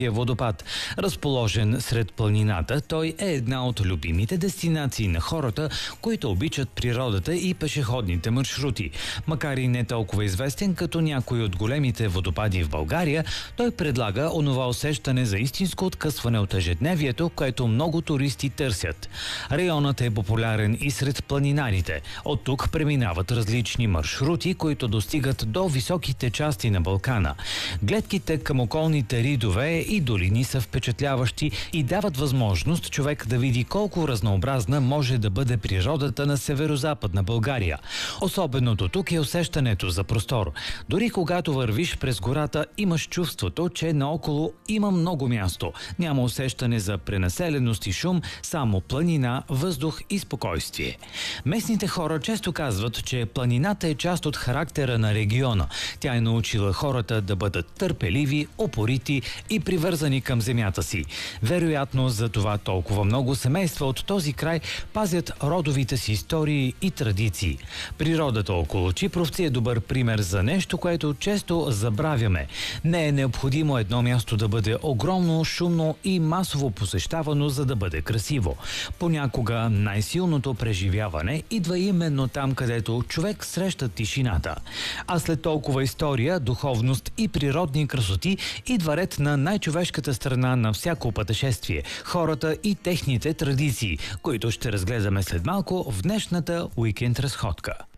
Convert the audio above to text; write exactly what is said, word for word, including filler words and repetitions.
водопад. Разположен сред планината, той е една от любимите дестинации на хората, които обичат природата и пешеходните маршрути. Макар и не толкова известен като някой от големите водопади в България, той предлага онова усещане за истинско откъсване от ежедневието, което много туристи търсят. Районът е популярен и сред планинарите. От тук преминават различни маршрути, които достигат до високите части на Балкана. Гледките към околните ридове и долини са впечатляващи и дават възможност човек да види колко разнообразна може да бъде природата на северозападна България. Особеното тук е усещането за простор. Дори когато вървиш през гората, имаш чувството, че наоколо има много място. Няма усещане за пренаселеност и шум, само планина, въздух и спокойствие. Местните хора често казват, че планината е част от характера на региона. Тя е научила хората да бъдат търпеливи, упорити и привързани към земята си. Вероятно, за това толкова много семейства от този край пазят родовите си истории и традиции. Природата около Чипровци е добър пример за нещо, което често забравяме. Не е необходимо едно място да бъде огромно, шумно и масово посещавано, за да бъде красиво. Понякога най-силното преживяване идва именно там, където човек среща тишината. А след толкова история, духовност и природни красоти идва ред на най-човешката страна на всяко пътешествие – хората и техните традиции, които ще разгледаме след малко в днешната уикенд разходка.